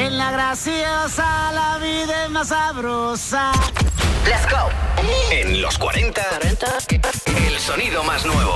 en la graciosa la vida es más sabrosa. Let's go. En los 40, el sonido más nuevo.